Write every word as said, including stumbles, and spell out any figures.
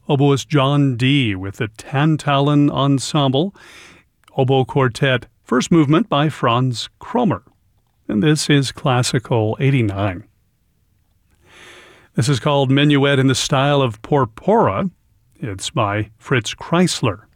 oboist John Dee with the Tantallon Ensemble, oboe quartet, first movement by Franz Kromer. And this is Classical eighty-nine. This is called Minuet in the Style of Porpora. It's by Fritz Kreisler.